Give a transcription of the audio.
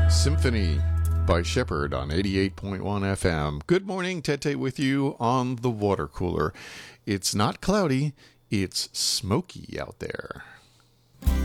Symphony by Shepherd on 88.1 FM. Good morning, Tete with you on the water cooler. It's not cloudy, it's smoky out there.